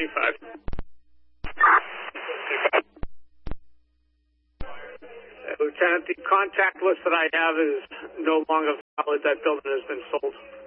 C5. Lieutenant, the contact list that I have is no longer valid. That building has been sold.